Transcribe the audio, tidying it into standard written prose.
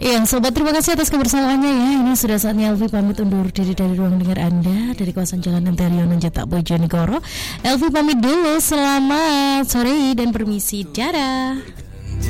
Iya, sobat, terima kasih atas kebersamaannya ya. Ini sudah saatnya Elvi pamit undur diri dari ruang dengar Anda dari kawasan Jalan Antaryono Cetak Bojonegoro. Elvi pamit dulu, selamat sore dan permisi, dadah.